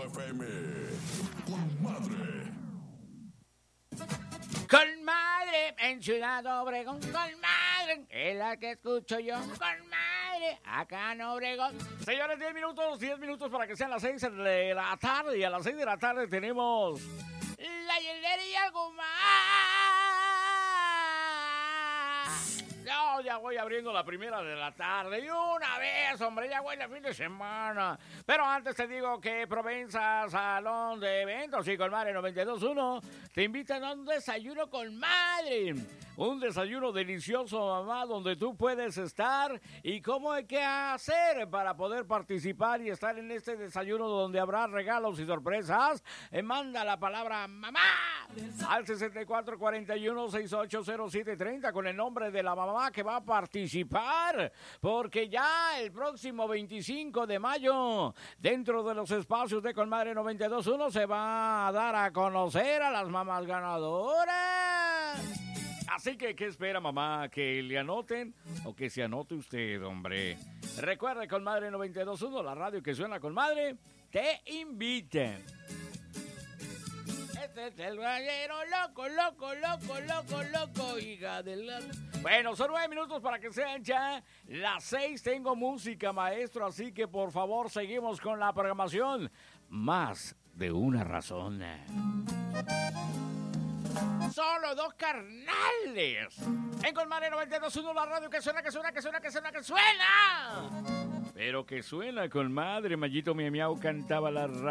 FM. Con madre. Con madre, en Ciudad Obregón, con madre, es la que escucho yo, con madre, acá en Obregón. Señores, 10 minutos para que sean las 6 de la tarde, y a las 6 de la tarde tenemos la hielera y algo más. No, ya voy abriendo la primera de la tarde, y una vez, hombre, ya voy el fin de semana. Pero antes te digo que Provenza Salón de Eventos y Colmadre 92.1 te invitan a un desayuno con madre. Un desayuno delicioso, mamá, donde tú puedes estar y cómo hay que hacer para poder participar y estar en este desayuno donde habrá regalos y sorpresas. Manda la palabra mamá al 6441-680730 con el nombre de la mamá que va a participar, porque ya el próximo 25 de mayo, dentro de los espacios de Colmadre 92.1, se va a dar a conocer a las mamás ganadoras. Así que, ¿qué espera, mamá? ¿Que le anoten o que se anote usted, hombre? Recuerda, Colmadre 92.1, la radio que suena con madre, te inviten. Este es el gallero loco, hija de la... Bueno, son 9 minutos para que sean ya las 6. Tengo música, maestro, así que por favor seguimos con la programación. Más de una razón. Solo dos carnales. En Colmadre 92.1, la radio que suena. Pero que suena, Colmadre. Mayito Miau cantaba la radio.